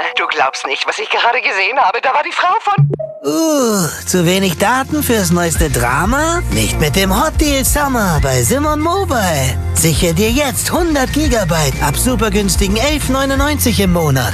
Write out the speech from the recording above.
Du glaubst nicht, was ich gerade gesehen habe. Da war die Frau von... Zu wenig Daten fürs neueste Drama? Nicht mit dem Hot Deal Summer bei Simon Mobile. Sichere dir jetzt 100 GB ab supergünstigen 11,99 im Monat.